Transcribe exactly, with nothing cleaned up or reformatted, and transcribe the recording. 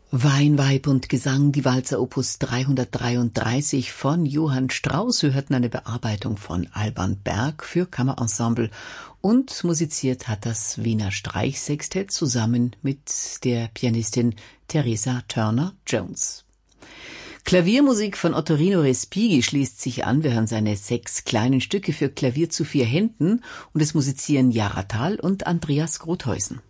Wein, Weib und Gesang, die Walzer Opus dreihundertdreiunddreißig von Johann Strauss. Wir hörten eine Bearbeitung von Alban Berg für Kammerensemble und musiziert hat das Wiener Streichsextett zusammen mit der Pianistin Teresa Turner-Jones. Klaviermusik von Ottorino Respighi schließt sich an. Wir hören seine sechs kleinen Stücke für Klavier zu vier Händen und es musizieren Jara Thal und Andreas Grothäusen.